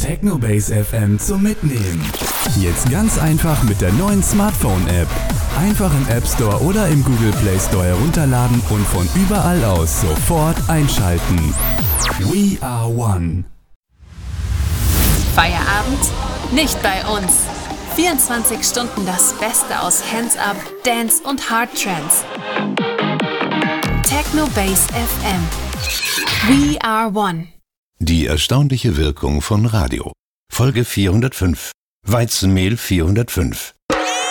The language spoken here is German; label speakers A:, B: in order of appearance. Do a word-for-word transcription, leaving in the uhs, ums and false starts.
A: Technobase F M zum Mitnehmen. Jetzt ganz einfach mit der neuen Smartphone-App. Einfach im App Store oder im Google Play Store herunterladen und von überall aus sofort einschalten. We are one.
B: Feierabend? Nicht bei uns. vierundzwanzig Stunden das Beste aus Hands-Up, Dance und Hard Trance. Technobase F M. We are one.
C: Die erstaunliche Wirkung von Radio. Folge vierhundertfünf. Weizenmehl vierhundertfünf.